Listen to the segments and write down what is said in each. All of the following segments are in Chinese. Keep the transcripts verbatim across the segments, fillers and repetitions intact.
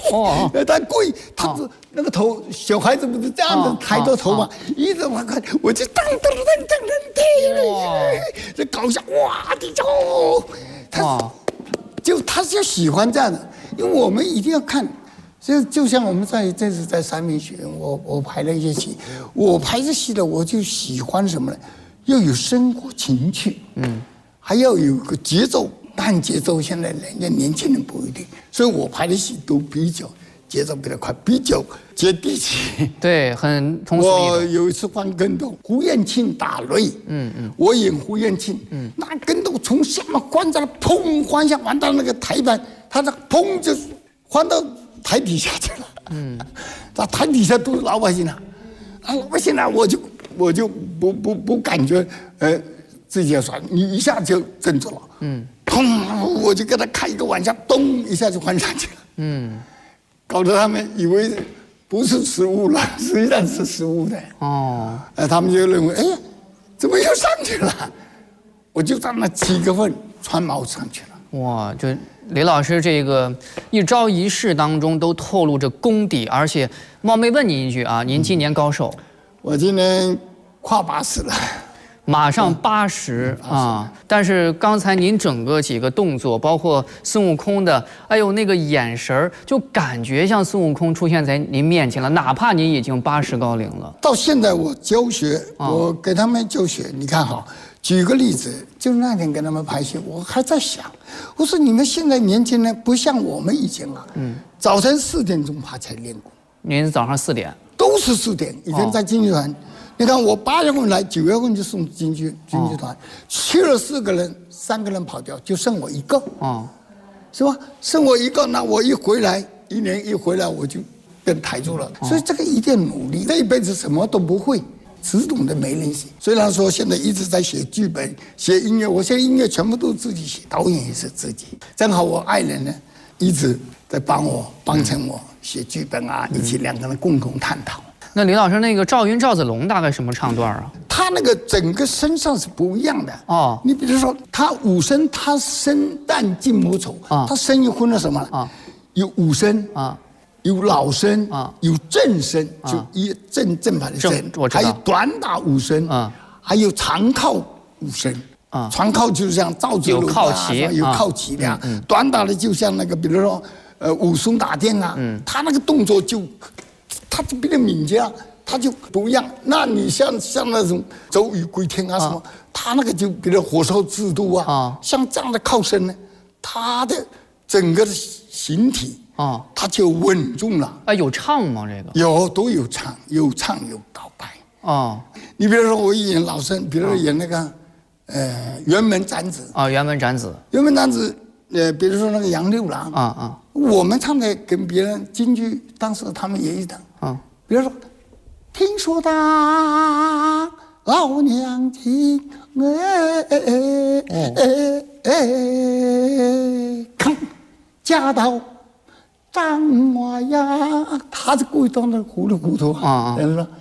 哦， 他跪，他不那个头，小孩子不是这样子抬着头嘛，一直往看，我就噔噔噔噔噔，这搞笑哇，你就他就他就喜欢这样的，因为我们一定要看。就就像我们在这次在三民学院，我我拍了一些戏，我拍这戏的我就喜欢什么呢？要有生活情趣，嗯，还要有个节奏，慢节奏。现在人家年轻人不一定，所以我拍的戏都比较节奏比较快，比较接地气。 对，很通俗易懂。 我有一次翻跟斗，胡彦庆打擂，嗯嗯，我演胡彦庆，嗯，那跟斗从下面翻上来，砰翻下，翻到那个台板，他那砰就翻到台底下去了，嗯，他台底下都是老百姓啊，啊老百姓啊，我就我就不不不感觉，呃，自己要耍，你一下就震住了，嗯，砰，我就给他开一个玩笑，咚一下就翻上去了，嗯，搞得他们以为不是失误了，实际上是失误的，哦，呃，他们就认为，哎呀，怎么又上去了？我就在那七个份穿毛上去了， 哇，就。李老师这个一招一式当中都透露着功底，而且冒昧问您一句啊，您今年高寿？ 我今年跨八十了， 马上八十啊！但是刚才您整个几个动作，包括孙悟空的，哎呦那个眼神就感觉像孙悟空出现在您面前了，哪怕您已经八十高龄了。 到现在我教学，我给他们教学，你看哈。举个例子，就那天跟他们拍戏，我还在想，我说你们现在年轻人不像我们以前啊，嗯，早晨四点钟爬才练功。 您早上四点？ 都是四点。以前在京剧团，哦、你看我八月份来，九月份就送京剧京剧团，哦、去了四个人，三个人跑掉，就剩我一个，哦，是吧？剩我一个，那我一回来，一年一回来我就变台柱了。哦、所以这个一定努力，这一辈子什么都不会。只懂得没人写，虽然说现在一直在写剧本、写音乐，我现在音乐全部都自己写，导演也是自己。正好我爱人呢，一直在帮我、帮衬我写剧本啊，一起两个人共同探讨。 那李老师，那个赵云、赵子龙大概什么唱段啊？ 他那个整个身上是不一样的哦。你比如说，他武生，他生旦净末丑啊，他生又分了什么啊？有武生啊。有老生啊，有正生，就一正正牌的生，还有短打武生啊，还有长靠武生啊。长靠就是像赵子龙啊，有靠旗，有靠旗的。短打的就像那个，比如说呃武松打店啊，他那个动作就，他就比较敏捷啊，他就不一样。那你像像那种周瑜归天啊什么，他那个就比如火烧制度啊，像这样的靠身呢，他的整个的形体。哦，他就稳重了。 啊，有唱吗？这个有，都有唱，有唱有告白。哦，你比如说我演老生，比如说演那个，呃，辕门斩子。 啊，辕门斩子。 辕门斩子，呃，比如说那个杨六郎。啊啊。我们唱的跟别人京剧，当时他们也一等。啊。比如说，听说他老娘亲，哎哎哎哎哎，看嫁到。张娃呀，他是故意装的糊里糊涂啊！人说，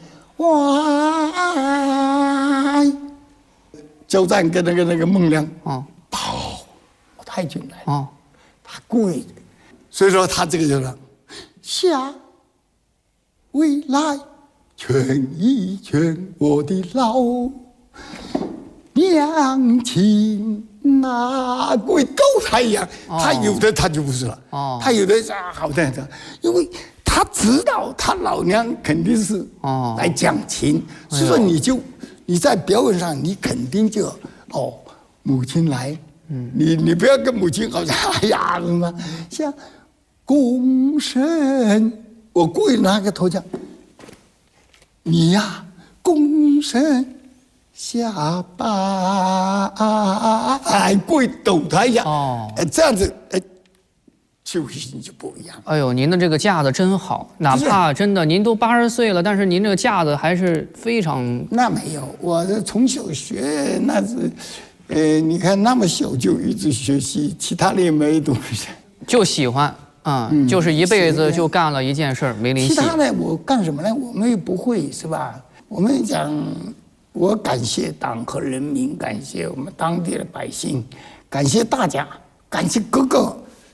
哇，交战跟那个那个孟良啊，跑太君来啊，他故意，所以说他这个就是下未来劝一劝我的老娘亲。那鬼狗他一样，他有的他就不是了，哦、他有的啊好的，因为他知道他老娘肯定是来讲情，哦、所以说你就你在表演上你肯定就哦母亲来，嗯、你你不要跟母亲好像哎呀什么像公神，我故意拿个头讲你呀公神。下巴哎，跪抖他一下，哦，这样子，哎，就就不一样。 哎呦，您的这个架子真好，哪怕真的您都八十岁了，但是您这个架子还是非常…… 那没有，我从小学那是，呃，你看那么小就一直学习，其他的也没东西， 就喜欢。嗯，就是一辈子就干了一件事，没灵犀。 其他的我干什么呢？我们也不会，是吧？我们讲。我感谢党和人民，感谢我们当地的百姓，感谢大家，感谢各个